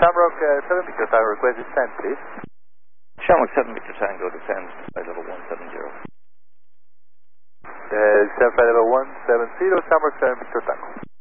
Shamrock 7 Victor Tango, request descent, please. Shamrock 7 Victor Tango, descend by level 170. Descend by level 170, Shamrock 7 Victor Tango.